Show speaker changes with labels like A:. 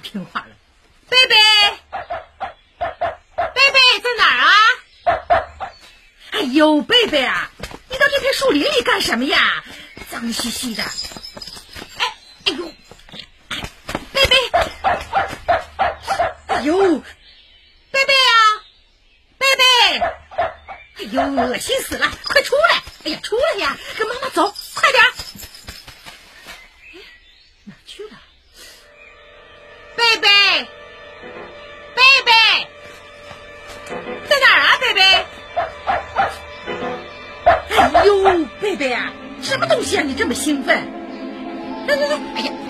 A: 听话了。贝贝，贝贝在哪儿啊？哎呦，贝贝啊，你到这片树林里干什么呀？脏兮兮的。哎呦，贝贝，哎呦，贝贝啊，贝贝，哎呦，恶心死了，快出来！哎呀，出来呀，跟妈妈走，快点。哪去了？贝贝，贝贝，在哪儿啊，贝贝？哎呦，贝贝啊，什么东西啊？你这么兴奋？来来来，哎呀！